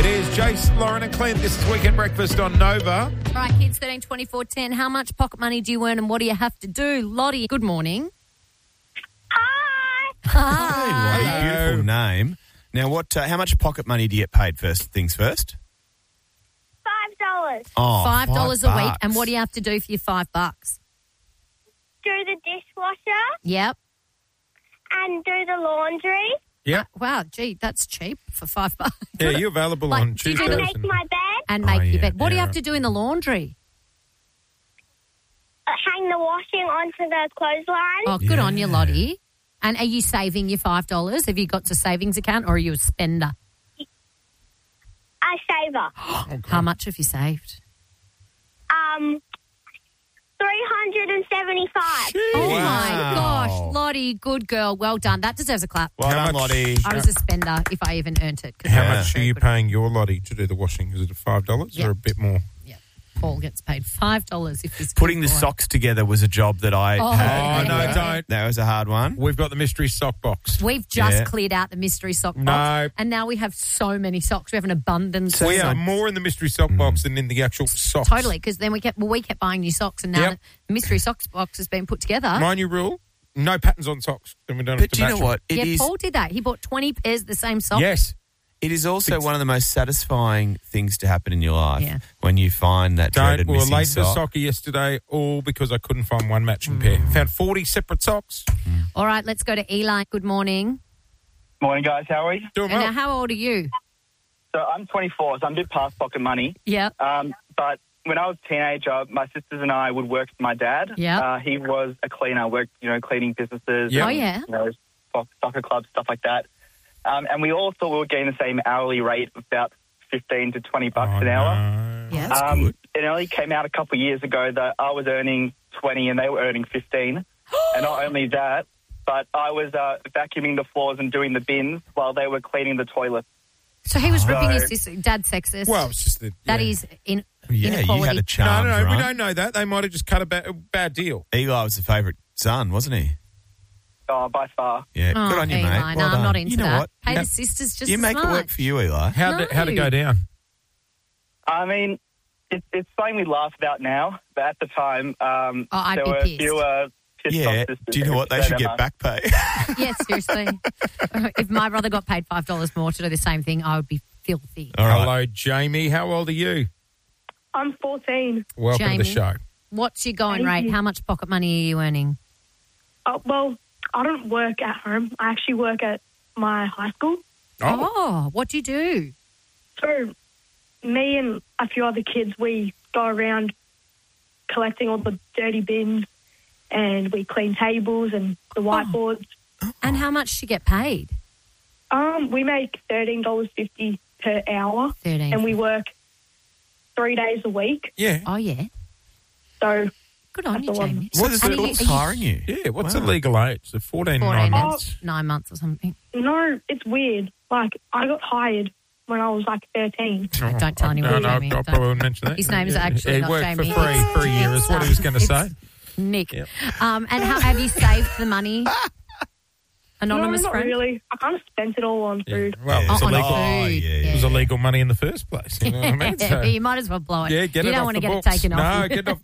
is Jace, Lauren and Clint. This is Weekend Breakfast on Nova. All right, kids, 13, 24, 10. How much pocket money do you earn and what do you have to do? Lottie, good morning. Hi. Hi. Hey, beautiful name. Now, how much pocket money do you get paid first things first? $5. Oh, $5 a week. And what do you have to do for your $5? Do the dishwasher Yep. and do the laundry Yep. Wow, gee, that's cheap for $5. Yeah, you're available Like, on do you do Tuesdays. the- and make my bed, And make Oh, your yeah, bed. What do you yeah. have to do in the laundry? hang the washing onto the clothesline. Oh, good on you, Yeah. Lottie. And are you saving your $5? Have you got a savings account or are you a spender? A saver. How much have you saved? 375. Oh, Wow. my gosh. Lottie, good girl. Well done. That deserves a clap. Well How done, much- Lottie. I was a spender if I even earned it. 'cause How I was much are very you good. paying your Lottie to do the washing? Is it $5 Yep. or a bit more? Yeah. Paul gets paid $5 if he's Putting the good boy. socks together was a job that I Oh, had. Oh, no, don't. That was a hard one. We've got the mystery sock box. We've just Yeah. cleared out the mystery sock box. No. And now we have so many socks. We have an abundance of We are socks. more in the mystery sock box than in the actual socks. Totally, because then we kept buying new socks, and now Yep. the mystery socks box has been put together. My new rule, no patterns on socks. Then we don't have But to do you match know them. what? Yeah, Paul did that. He bought 20 pairs of the same socks. Yes. It is also one of the most satisfying things to happen in your life Yeah. when you find that dreaded We were missing late to the sock. soccer yesterday, all because I couldn't find one matching pair. Found 40 separate socks. All right, let's go to Eli. Good morning. Morning, guys. How are you? Doing And well. now, how old are you? So I'm 24, so I'm a bit past pocket money. Yeah. But when I was a teenager, my sisters and I would work for my dad. Yeah. He was a cleaner, worked, cleaning businesses. Yeah. Oh, yeah. Soccer clubs, stuff like that. And we all thought we were getting the same hourly rate of about 15 to 20 bucks an hour. No. Yeah. It only came out a couple of years ago that I was earning 20 and they were earning 15. And not only that, but I was vacuuming the floors and doing the bins while they were cleaning the toilets. So he was ripping No. his sister. Dad's sexist. Well, it's just that. That yeah. is Yeah, you inequality. had a No, charm. no, we right? don't know that. They might have just cut a bad deal. Eli was the favourite son, wasn't he? Oh, by far. Yeah, Oh, good on you, Eli, mate. no, Well I'm done. not into You know that. what? Hey, Yeah. the sister's just You make smart. it work for you, Eli. How'd it No. go down? I mean, it's something we laugh about now, but at the time, I'd there be were a pissed. few pissed Yeah. off sisters. Do you know what? They should get back pay. Yeah, seriously. If my brother got paid $5 more to do the same thing, I would be filthy. All right. Hello, Jamie. How old are you? I'm 14. Welcome to the Jamie. show. What's your going Thank rate? you. How much pocket money are you earning? Well, I don't work at home. I actually work at my high school. Oh, what do you do? So me and a few other kids, we go around collecting all the dirty bins and we clean tables and the whiteboards. And how much do you get paid? We make $13.50 per hour 13. and we work 3 days a week. Yeah. Oh, yeah. So Good on That's you, the one. Jamie. What is And the are you- school hiring you? Yeah, what's Wow. the legal age? So 14, 14 9 and months. 9 months or something. no, it's weird. Like I got hired when I was like 13. Don't tell anyone, No, Jamie. I Don't. probably wouldn't mention that. His name's Yeah. actually He not worked Jamie. for free for a year is what he was going to say. Nick. Yep. And how have you saved the money? Anonymous no, not friend? really. I kind of spent it all on Yeah. food. Well, it was Oh, on illegal. food. yeah. It was illegal money in the first place. You know what I mean? So, You might as well blow it. yeah, get you it don't off want to the get books. it taken off. No, you. get it off